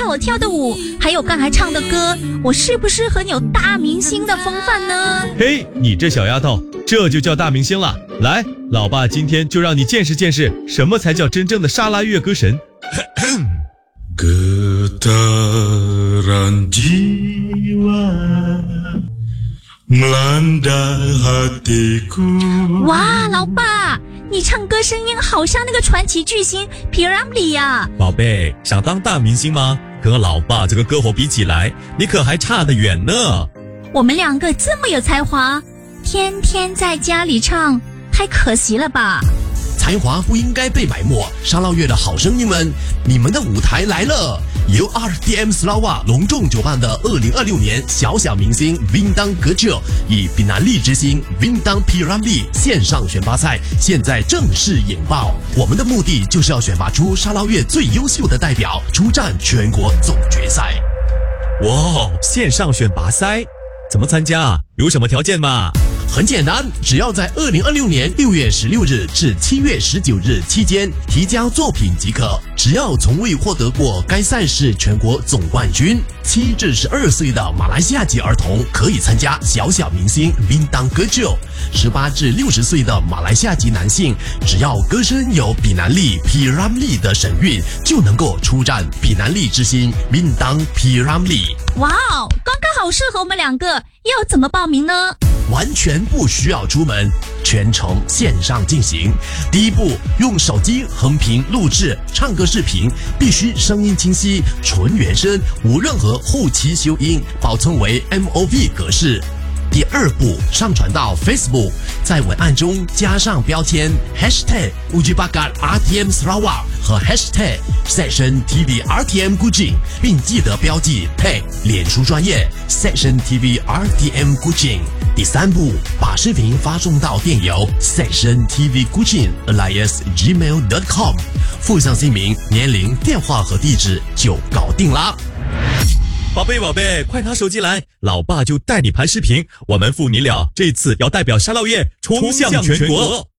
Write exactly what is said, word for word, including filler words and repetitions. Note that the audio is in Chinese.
我跳的舞，还有刚才唱的歌，我是不是很有大明星的风范呢？ 嘿，你这小丫头，这就叫大明星了。来，老爸今天就让你见识见识，什么才叫真正的沙拉越歌神。 Getaran jiwa melanda hatiku。 哇，老爸，你唱歌声音好像那个传奇巨星 P. Ramlee 呀！ 宝贝，想当大明星吗？跟老爸这个歌喉比起来，你可还差得远呢。 我们两个这么有才华，天天在家里唱，太可惜了吧？ 才华不应该被埋没，沙捞越的好声音们，你们的舞台来了！由 R T M Sarawak 隆重主办的二零二六年小小明星 Bintang Kecil 以比南利之星 Bintang P. Ramlee 线上选拔赛现在正式引爆。我们的目的就是要选拔出沙捞越最优秀的代表，出战全国总决赛。 哇，线上选拔赛怎么参加？有什么条件吗？ 很简单，只要在二零二六年六月十六日至七月十九日期间提交作品即可。只要从未获得过该赛事全国总冠军，七至十二岁的马来西亚籍儿童可以参加小小明星 Bintang Kecil。十八至六十岁的马来西亚籍男性，只要歌声有比南利 P. Ramlee 的神韵，就能够出战比南利之星 Bintang P. Ramlee。 哇哦，刚刚好适合我们两个，要怎么报名呢？ 完全不需要出门，全程线上进行。第一步，用手机横屏录制唱歌视频，必须声音清晰，纯原声，无任何后期修音，保存为 M O V 格式。第二步，上传到 Facebook， 在文案中加上标签 Hashtag Uji Bakat R T M Sarawak 和 Hashtag Section T V R T M Kuching， 并记得标记 Tag 脸书专业 Section T V R T M Kuching。第三步，把视频发送到电邮 section t v kuching alias gmail dot com， 附上姓名、年龄、电话和地址就搞定啦。 宝贝宝贝，快拿手机来，老爸就带你拍视频，我们父女俩这次要代表沙捞越冲向全国。